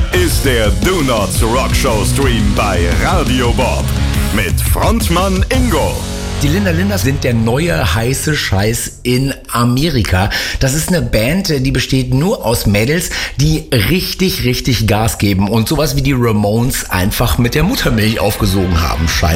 ist der Do Not Rock Show Stream bei Radio Bob mit Frontmann Ingo. Die Linda Linders sind der neue heiße Scheiß in Amerika. Das ist eine Band, die besteht nur aus Mädels, die richtig Gas geben und sowas wie die Ramones einfach mit der Muttermilch aufgesogen haben, scheinbar.